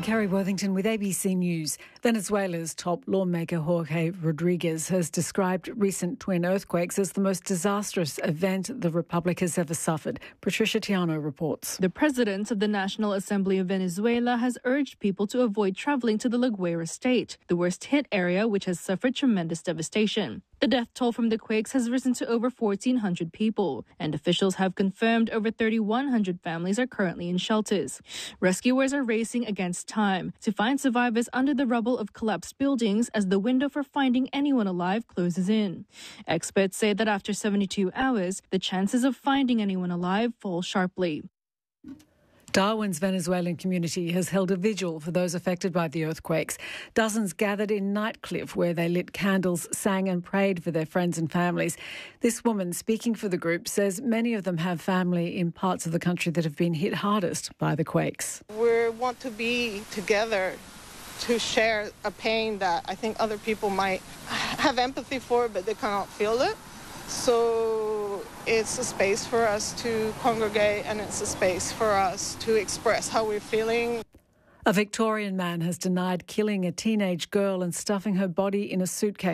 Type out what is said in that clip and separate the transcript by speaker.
Speaker 1: Kerry Worthington with ABC News. Venezuela's top lawmaker Jorge Rodriguez has described recent twin earthquakes as the most disastrous event the republic has ever suffered. Patricia Tiano reports.
Speaker 2: The president of the National Assembly of Venezuela has urged people to avoid traveling to the La Guaira state, the worst-hit area which has suffered tremendous devastation. The death toll from the quakes has risen to over 1,400 people, and officials have confirmed over 3,100 families are currently in shelters. Rescuers are racing against time to find survivors under the rubble of collapsed buildings as the window for finding anyone alive closes in. Experts say that after 72 hours, the chances of finding anyone alive fall sharply.
Speaker 1: Darwin's Venezuelan community has held a vigil for those affected by the earthquakes. Dozens gathered in Nightcliff, where they lit candles, sang and prayed for their friends and families. This woman, speaking for the group, says many of them have family in parts of the country that have been hit hardest by the quakes.
Speaker 3: We want to be together to share a pain that I think other people might have empathy for, but they cannot feel it. So it's a space for us to congregate, and it's a space for us to express how we're feeling.
Speaker 1: A Victorian man has denied killing a teenage girl and stuffing her body in a suitcase.